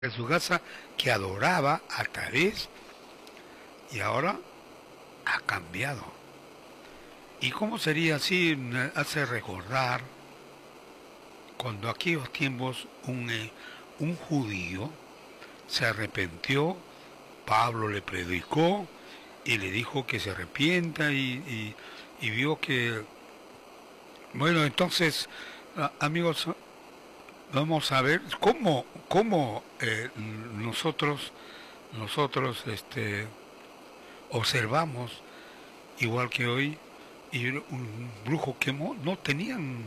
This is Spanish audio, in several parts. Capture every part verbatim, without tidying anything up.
de su casa que adoraba a través y ahora ha cambiado. ¿Y cómo sería así? Me hace recordar cuando aquellos tiempos un, eh, un judío se arrepintió, Pablo le predicó y le dijo que se arrepienta y, y, y vio que, bueno, entonces, amigos, vamos a ver cómo, cómo eh, nosotros, nosotros este, observamos, igual que hoy, y un brujo quemó, no tenían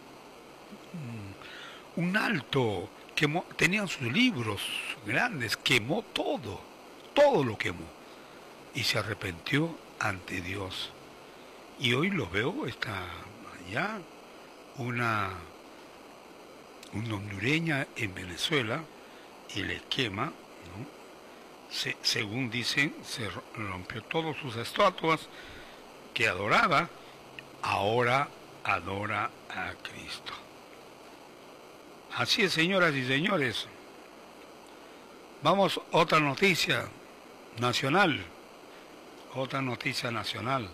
un alto, quemó, tenían sus libros grandes, quemó todo, todo lo quemó, y se arrepintió ante Dios. Y hoy lo veo, está allá, una, una hondureña en Venezuela, y le quema, ¿no? Se, según dicen, se rompió todas sus estatuas que adoraba, ahora adora a Cristo. Así es, señoras y señores. Vamos, otra noticia nacional, otra noticia nacional.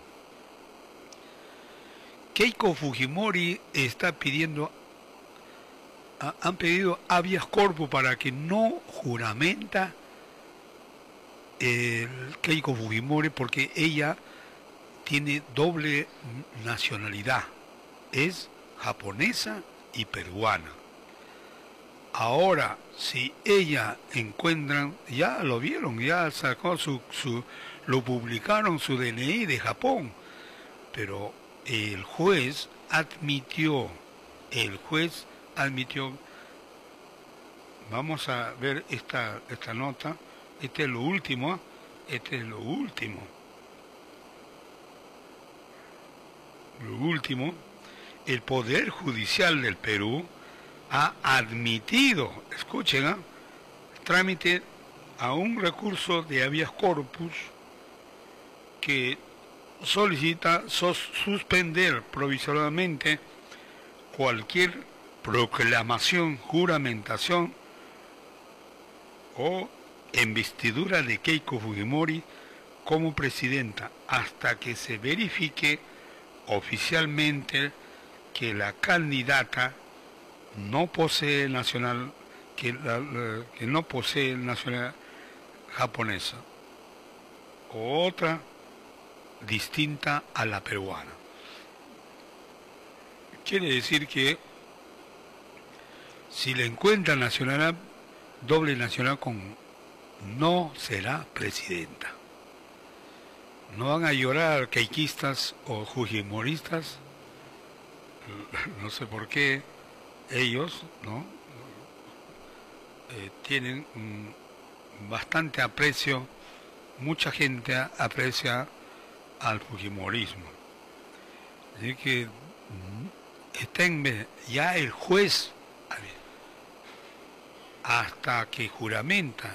Keiko Fujimori está pidiendo, han pedido habeas corpus para que no juramenta el Keiko Fujimori, porque ella tiene doble nacionalidad, es japonesa y peruana. Ahora, si ella encuentran, ya lo vieron, ya sacó su, su, lo publicaron su D N I de Japón, pero el juez admitió, el juez admitió, vamos a ver esta, esta nota, este es lo último, este es lo último, lo último, el Poder Judicial del Perú ha admitido, escuchen, ¿eh? trámite a un recurso de habeas corpus que solicita sos suspender provisoriamente cualquier proclamación, juramentación o investidura de Keiko Fujimori como presidenta hasta que se verifique oficialmente que la candidata no posee nacional, que, la, la, que no posee nacionalidad japonesa, o otra distinta a la peruana. Quiere decir que si le encuentra nacionalidad, doble nacional con, no será presidenta. No van a llorar keikistas o fujimoristas, no sé por qué. Ellos, ¿no? Eh, tienen mm, bastante aprecio, mucha gente aprecia al fujimorismo. Así que mm, está en, ya el juez, a ver, hasta que juramenta,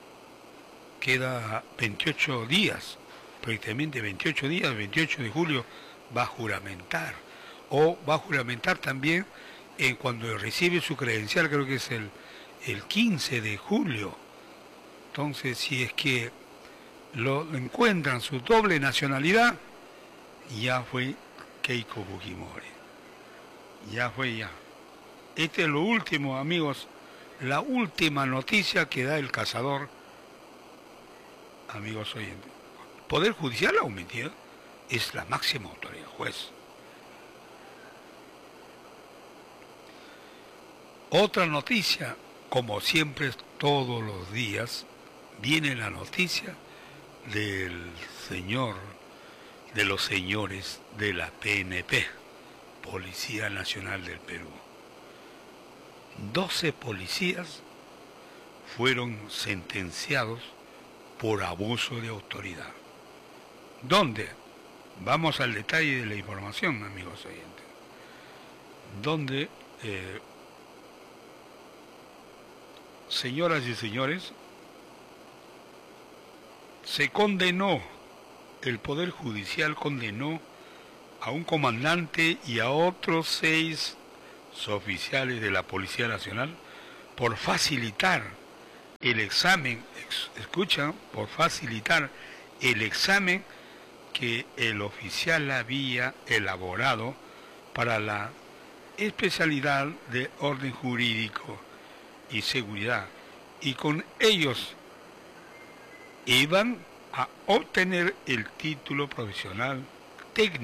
queda veintiocho días, prácticamente veintiocho días, veintiocho de julio va a juramentar, o va a juramentar también Eh, cuando recibe su credencial, creo que es el, el quince de julio. Entonces, si es que lo encuentran su doble nacionalidad, ya fue Keiko Fujimori. Ya fue ya. Este es lo último, amigos, la última noticia que da el cazador, amigos oyentes. Poder Judicial ha omitido, es la máxima autoridad, juez. Otra noticia, como siempre todos los días, viene la noticia del señor, de los señores de la P N P, Policía Nacional del Perú. doce policías fueron sentenciados por abuso de autoridad. ¿Dónde? Vamos al detalle de la información, amigos oyentes. Donde eh, señoras y señores, se condenó, el Poder Judicial condenó a un comandante y a otros seis oficiales de la Policía Nacional por facilitar el examen, escuchan, por facilitar el examen que el oficial había elaborado para la especialidad de orden jurídico y seguridad, y con ellos iban a obtener el título profesional técnico.